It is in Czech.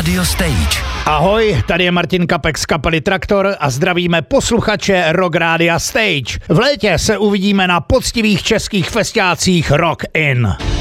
Radio Stage. Ahoj, tady je Martin Kapek z kapely Traktor a zdravíme posluchače Rock Rádia Stage. V létě se uvidíme na poctivých českých festiácích Rock In.